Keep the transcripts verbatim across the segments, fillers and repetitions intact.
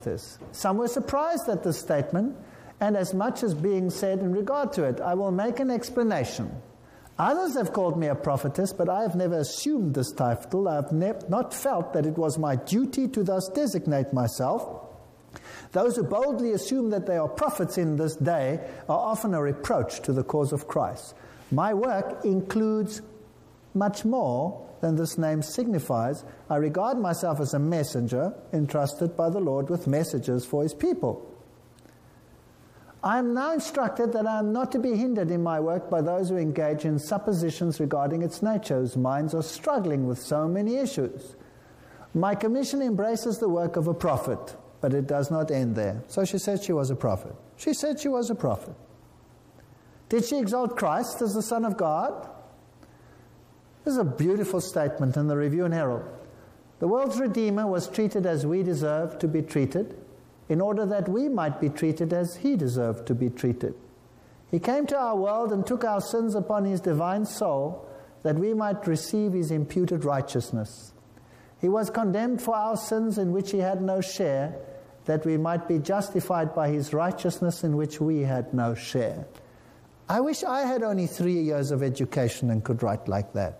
this. Some were surprised at this statement, and as much as being said in regard to it, I will make an explanation. Others have called me a prophetess, but I have never assumed this title. I have ne- not felt that it was my duty to thus designate myself. Those who boldly assume that they are prophets in this day are often a reproach to the cause of Christ. My work includes much more than this name signifies. I regard myself as a messenger entrusted by the Lord with messages for his people. I am now instructed that I am not to be hindered in my work by those who engage in suppositions regarding its nature, whose minds are struggling with so many issues. My commission embraces the work of a prophet, but it does not end there. So she said she was a prophet. She said she was a prophet. Did she exalt Christ as the Son of God? This is a beautiful statement in the Review and Herald. The world's Redeemer was treated as we deserve to be treated, in order that we might be treated as he deserved to be treated. He came to our world and took our sins upon his divine soul, that we might receive his imputed righteousness. He was condemned for our sins in which he had no share, that we might be justified by his righteousness in which we had no share. I wish I had only three years of education and could write like that.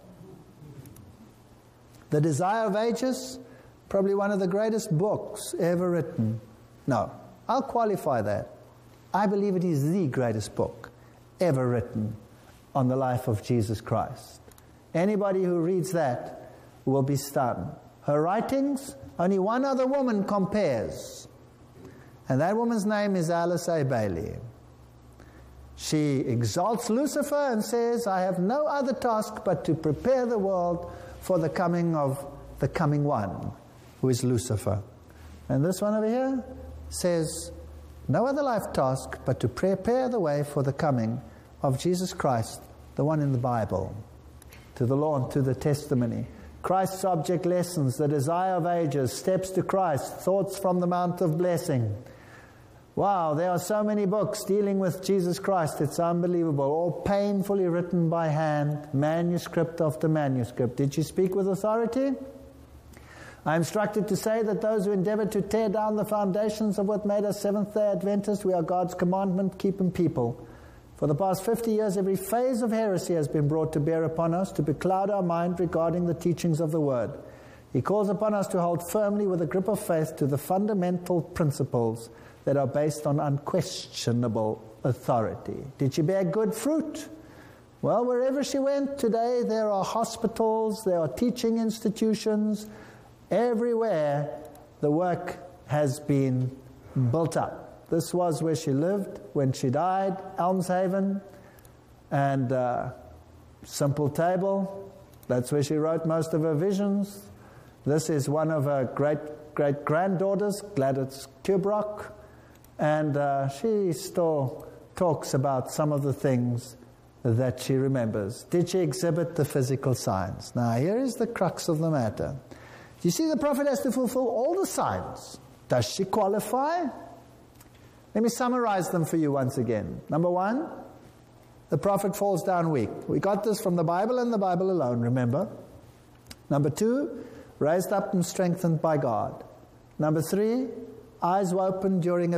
The Desire of Ages, probably one of the greatest books ever written. No, I'll qualify that. I believe it is the greatest book ever written on the life of Jesus Christ. Anybody who reads that will be stunned. Her writings, only one other woman compares. And that woman's name is Alice A. Bailey. She exalts Lucifer and says, I have no other task but to prepare the world for the coming of the coming one, who is Lucifer. And this one over here says, no other life task but to prepare the way for the coming of Jesus Christ, the one in the Bible, to the law and to the testimony. Christ's object lessons, the desire of ages, steps to Christ, thoughts from the Mount of Blessing. Wow, there are so many books dealing with Jesus Christ, it's unbelievable, all painfully written by hand, manuscript after manuscript. Did she speak with authority? I am instructed to say that those who endeavor to tear down the foundations of what made us Seventh-day Adventists, we are God's commandment-keeping people. For the past fifty years, every phase of heresy has been brought to bear upon us to becloud our mind regarding the teachings of the Word. He calls upon us to hold firmly with a grip of faith to the fundamental principles that are based on unquestionable authority. Did she bear good fruit? Well, wherever she went today, there are hospitals, there are teaching institutions. Everywhere the work has been built up. This was where she lived when she died, Elmshaven, and uh, Simple Table. That's where she wrote most of her visions. This is one of her great-great-granddaughters, Gladys Kubrock, and uh, she still talks about some of the things that she remembers. Did she exhibit the physical signs? Now, here is the crux of the matter. You see, the prophet has to fulfill all the signs. Does she qualify? Let me summarize them for you once again. Number one, the prophet falls down weak. We got this from the Bible and the Bible alone, remember? Number two, raised up and strengthened by God. Number three, eyes were opened during a